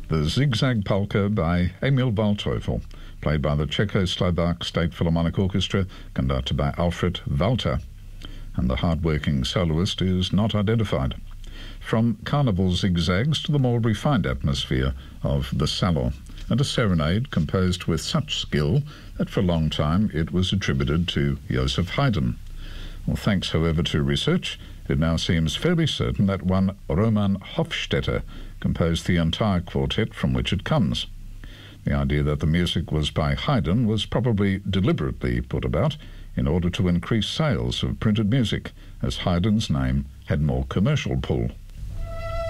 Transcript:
the Zigzag Polka by Emil Waldteufel, played by the Czechoslovak State Philharmonic Orchestra, conducted by Alfred Walter, and the hard-working soloist is not identified. From carnival zigzags to the more refined atmosphere of the salon, and a serenade composed with such skill that for a long time it was attributed to Joseph Haydn. Well, thanks, however, to research, it now seems fairly certain that one Roman Hofstetter composed the entire quartet from which it comes. The idea that the music was by Haydn was probably deliberately put about in order to increase sales of printed music, as Haydn's name had more commercial pull.